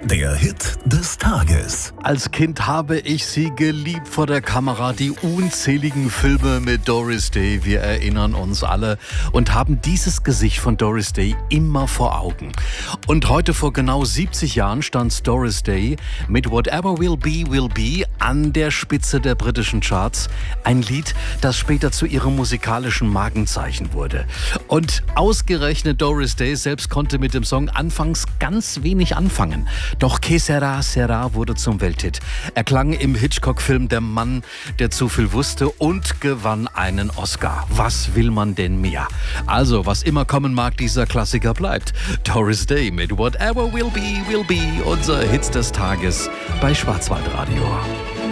Der Hit des Tages. Als Kind habe ich sie geliebt vor der Kamera, die unzähligen Filme mit Doris Day. Wir erinnern uns alle und haben dieses Gesicht von Doris Day immer vor Augen. Und heute vor genau 70 Jahren stand Doris Day mit Whatever Will Be an der Spitze der britischen Charts. Ein Lied, das später zu ihrem musikalischen Markenzeichen wurde. Und ausgerechnet Doris Day selbst konnte mit dem Song anfangs ganz wenig anfangen. Doch Que Sera Sera wurde zum Welthit. Er klang im Hitchcock-Film Der Mann, der zu viel wusste und gewann einen Oscar. Was will man denn mehr? Also, was immer kommen mag, dieser Klassiker bleibt. Doris Day mit Whatever Will Be, unser Hit des Tages bei Schwarzwaldradio.